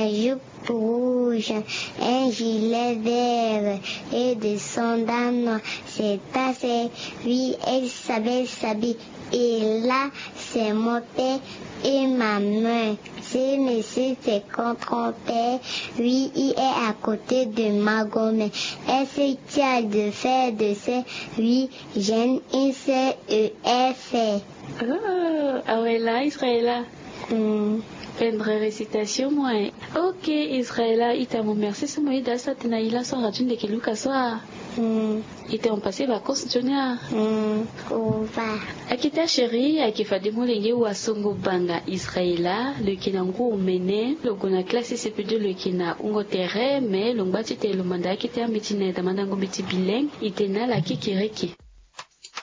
ma jupe rouge, un gilet vert et des sandales noires. C'est assez, oui, elle savait s'habiller. Et là, c'est mon père et ma main. Ce monsieur s'est trompé. Oui, il est à côté de ma gomme. Est-ce qu'il y a de faire de ça? Oui, j'aime un CEF. Ah ouais, là, Israël. Prendre récitation, moi. Ok, Israël, il t'a remercié. C'est moi, il a ça, il a son radio de Keluka soir. Il t'a passé vacances, Jonia. Ova. Akita chérie, akifade molenge wa songo banga Israël, le kinango omene, le gona classe CP2 le kina ungo terre, mais l'ongbati te le mandat qui t'a métiné, d'amandango méti bilingue, itena la kikireki.